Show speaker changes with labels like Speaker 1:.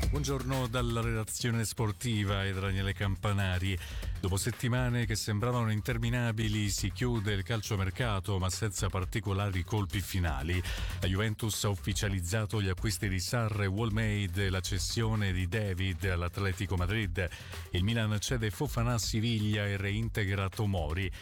Speaker 1: Buongiorno dalla redazione sportiva e da Daniele Campanari. Dopo settimane che sembravano interminabili si chiude il calciomercato ma senza particolari colpi finali. La Juventus ha ufficializzato gli acquisti di Sarr e Wallmade e la cessione di David all'Atletico Madrid. Il Milan cede Fofana a Siviglia e reintegra Tomori.